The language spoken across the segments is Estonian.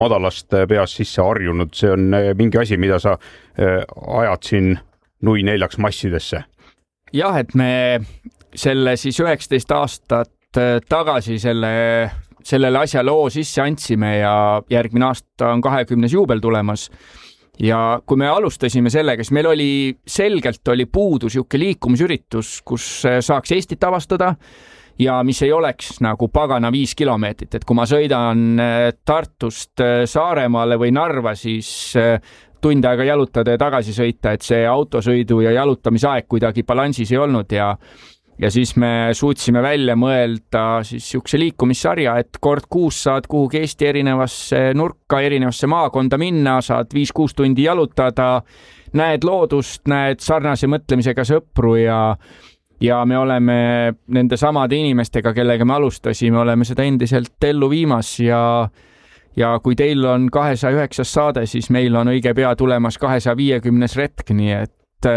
madalast peast sisse harjunud, see on mingi asi, mida sa ajad siin nui 4 massidesse. Jah, et me selle siis 19 aastat tagasi sellele asja loo sisse andsime ja järgmine aasta on 20. juubel tulemas. Ja kui me alustasime sellega, siis meil oli selgelt puudu siuke liikumisüritus, kus saaks Eestit avastada ja mis ei oleks nagu pagana 5 kilomeetrit. Et kui ma sõidan Tartust Saaremaale või Narva, siis tund aega jalutada ja tagasi sõita, et see autosõidu ja jalutamisaeg kuidagi balansis ei olnud ja siis me suutsime välja mõelda siis siukse liikumissarja, et kord kuus saad kuhugi Eesti erinevasse nurka, erinevasse maakonda minna, saad 5-6 tundi jalutada, näed loodust, näed sarnase mõtlemisega sõpru ja me oleme nende samade inimestega, kellega me alustasime, oleme seda endiselt ellu viimas ja kui teil on 209 saade, siis meil on õige pea tulemas 250 retk, nii et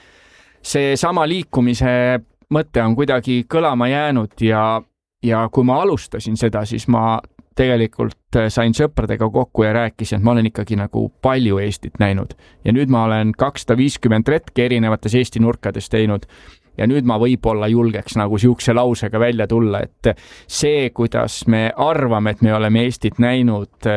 see sama liikumise mõte on kuidagi kõlama jäänud ja kui ma alustasin seda, siis ma tegelikult sain sõpradega kokku ja rääkisin, et ma olen ikkagi nagu palju Eestit näinud ja nüüd ma olen 250 retke erinevates Eesti nurkades teinud ja nüüd ma võib-olla julgeks nagu siukse lausega välja tulla, et see, kuidas me arvame, et me oleme Eestit näinud,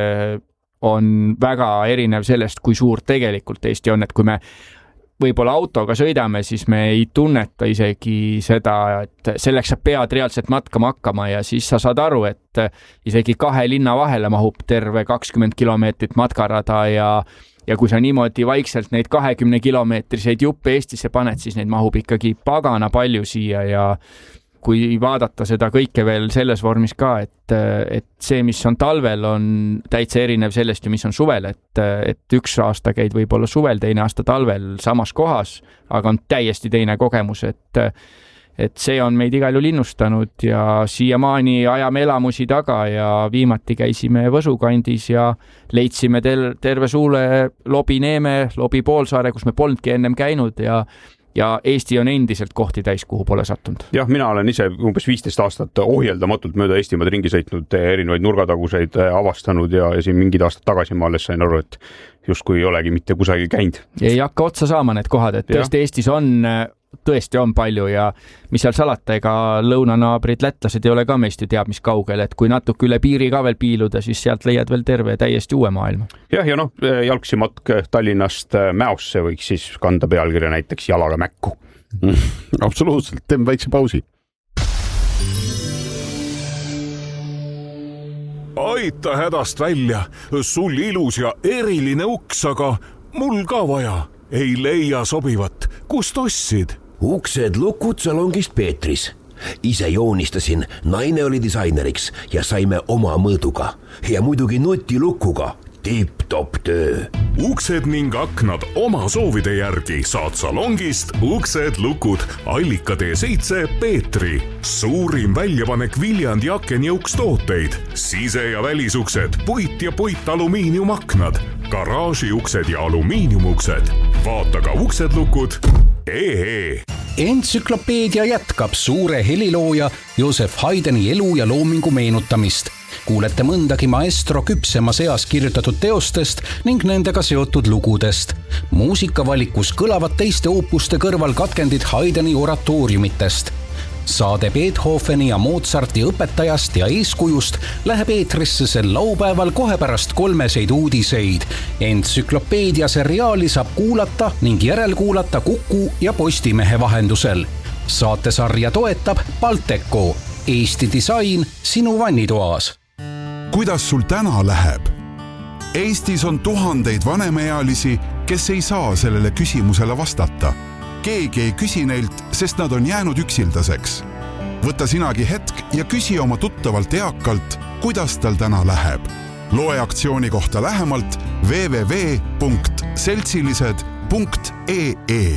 on väga erinev sellest, kui suur tegelikult Eesti on, et kui me võib-olla autoga sõidame, siis me ei tunneta isegi seda, et selleks sa pead reaalselt matkama hakkama ja siis sa saad aru, et isegi 2 linna vahele mahub terve 20 kilomeetrit matkarada ja kui sa niimoodi vaikselt neid 20 kilomeetriseid juppe Eestisse paned, siis neid mahub ikkagi pagana palju siia ja kui vaadata seda kõike veel selles vormis ka, et see, mis on talvel, on täitsa erinev sellest, mis on suvel, et üks aasta käid võib-olla suvel, teine aasta talvel samas kohas, aga on täiesti teine kogemus, et see on meid igal juhul innustanud ja siiamaani ajame elamusi taga ja viimati käisime Võsu kandis ja leidsime terve suule Lobi Neeme, Lobi Poolsaare, kus me polnudki ennem käinud ja Eesti on endiselt kohti täis, kuhu pole sattunud. Jah, mina olen ise umbes 15 aastat ohjeldamatult mööda Eestimaad ringi sõitnud, erinevaid nurgataguseid avastanud ja siin mingid aastad tagasi ma alles sain aru, et justkui ei olegi mitte kusagil käinud. Ei hakka otsa saama need kohad, et tõesti Eestis tõesti on palju ja mis seal salata, ega lõunanaabrid lätlased ei ole ka meist ju teab mis kaugel, et kui natuke üle piiri ka veel piiluda, siis sealt leiad veel terve täiesti uue maailma. Jah, ja jalgsimatk Tallinnast Mäosse võiks siis kanda pealkirja näiteks jalaga Mäkku. Absoluutselt, teeme väikse pausi. Aita hädast välja, sul ilus ja eriline uks, aga mul ka vaja. Ei leia sobivat. Kust ostsid? Uksed lukud salongist Peetris. Ise joonistasin, naine oli disaineriks ja saime oma mõõduga. Ja muidugi nutilukuga. Tipp-top töö. Uksed ning aknad oma soovide järgi saad salongist Uksed lukud Allika T7 Peetri. Suurim väljapanek Viljandi akenjõuks tooteid. Sise- ja välisuksed, puit ja puitalumiiniumaknad, garaažiuksed ja alumiiniumuksed. Vaata ka Uksed lukud. Entsüklopeedia jätkab suure helilooja Joosef Haydni elu ja loomingu meenutamist. Kuulete mõndagi maestro küpsema seas kirjutatud teostest ning nendega seotud lugudest. Muusikavalikus kõlavad teiste oopuste kõrval katkendid Haydni oratooriumitest. Saade Beethoveni ja Mozarti õpetajast ja eeskujust läheb eetrisse sel laupäeval kohe pärast 3 uudiseid. Entsüklopeedia seriaali saab kuulata ning järelkuulata Kuku ja Postimehe vahendusel. Saatesarja toetab Balteco. Eesti disain sinu vannitoas. Kuidas sul täna läheb? Eestis on tuhandeid vanemaealisi, kes ei saa sellele küsimusele vastata. Keegi ei küsi neilt, sest nad on jäänud üksildaseks. Võta sinagi hetk ja küsi oma tuttavalt eakalt, kuidas tal täna läheb. Loe aktsiooni kohta lähemalt www.seltsilised.ee.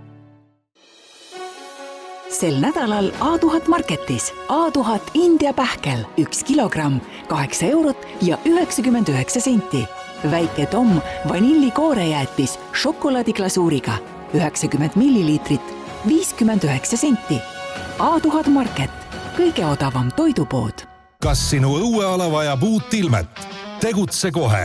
Sel nädalal A1000 Marketis A1000 India pähkel 1 kilogramm 8 eurot ja 99 senti. Väike Tom vanillikooreäätis šokolaadiglasuuriga 90 milliliitrit 59 senti. A1000 Market, kõige odavam toidupood. Kas sinu õueala vajab uut ilmet? tegutse kohe.